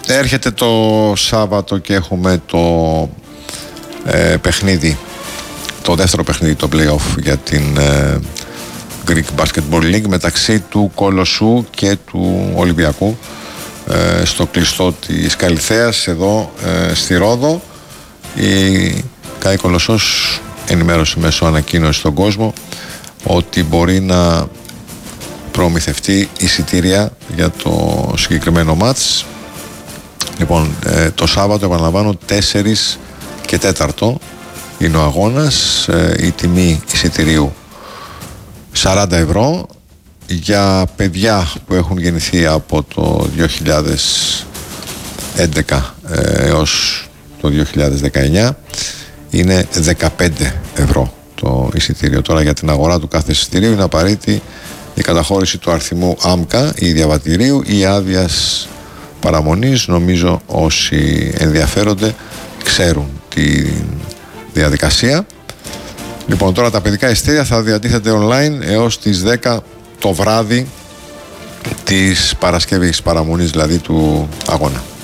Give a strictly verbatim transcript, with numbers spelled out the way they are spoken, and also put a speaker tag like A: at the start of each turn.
A: έρχεται το Σάββατο και έχουμε το ε, παιχνίδι, το δεύτερο παιχνίδι, το play-off για την ε, Greek Basketball League μεταξύ του Κολοσσού και του Ολυμπιακού ε, στο κλειστό της Καλιθέας εδώ ε, στη Ρόδο. Η ΚΑΙ Κολοσσός ενημέρωσε μέσω ανακοίνωση στον κόσμο ότι μπορεί να προμηθευτεί εισιτήρια για το συγκεκριμένο μάτς. Λοιπόν, ε, το Σάββατο, επαναλαμβάνω, τέσσερις και τέταρτο είναι ο αγώνας. Ε, η τιμή εισιτηρίου σαράντα ευρώ για παιδιά που έχουν γεννηθεί από το δύο χιλιάδες έντεκα ε, έως το δύο χιλιάδες δεκαεννιά είναι δεκαπέντε ευρώ το εισιτήριο. Τώρα για την αγορά του κάθε εισιτηρίου είναι απαραίτητη η καταχώρηση του αριθμού ΆΜΚΑ ή διαβατηρίου ή άδειας παραμονής. Νομίζω όσοι ενδιαφέρονται ξέρουν τη διαδικασία. Λοιπόν, τώρα τα παιδικά εισιτήρια θα διατίθεται online έως τις δέκα το βράδυ της Παρασκευής, παραμονής δηλαδή του αγώνα.